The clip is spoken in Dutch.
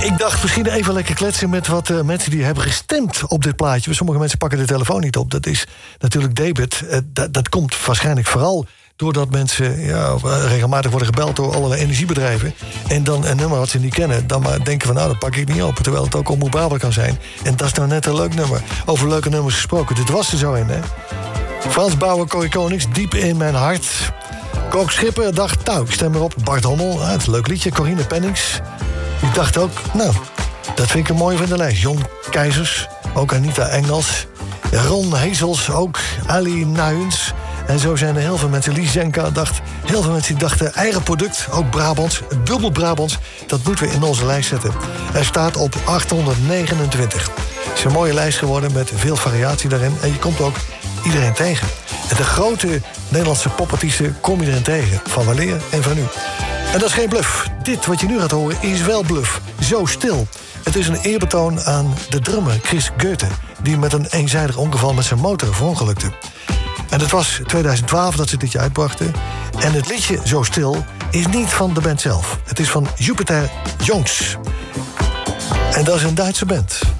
Ik dacht misschien even lekker kletsen met wat mensen die hebben gestemd op dit plaatje. Sommige mensen pakken de telefoon niet op. Dat is natuurlijk debet. Dat komt waarschijnlijk vooral doordat mensen regelmatig worden gebeld door allerlei energiebedrijven. En dan een nummer wat ze niet kennen. Dan maar denken van, nou, dat pak ik niet op. Terwijl het ook Omroep Brabant kan zijn. En dat is nou net een leuk nummer. Over leuke nummers gesproken. Dit was er zo in, hè? Frans Bauer, Corrie Konings, Diep in mijn hart. Kook Schipper dacht, nou, ik stem erop. Bart Hommel, het is een leuk liedje. Corine Pennings. Die dacht ook, nou, dat vind ik een mooie van de lijst. Jon Keizers, ook Anita Engels. Ron Hezels, ook Ali Nuyens. En zo zijn er heel veel mensen. Lies Zenka dacht, heel veel mensen die dachten, eigen product, ook Brabants, dubbel Brabants, dat moeten we in onze lijst zetten. Hij staat op 829. Het is een mooie lijst geworden met veel variatie daarin. En je komt ook iedereen tegen. En de grote Nederlandse popartiesten kom je erin tegen. Van weleer en van nu. En dat is geen bluff. Dit wat je nu gaat horen is wel bluff. Zo stil. Het is een eerbetoon aan de drummer Chris Goethe, die met een eenzijdig ongeval met zijn motor verongelukte. En het was 2012 dat ze dit liedje uitbrachten. En het liedje Zo Stil is niet van de band zelf. Het is van Jupiter Jones. En dat is een Duitse band.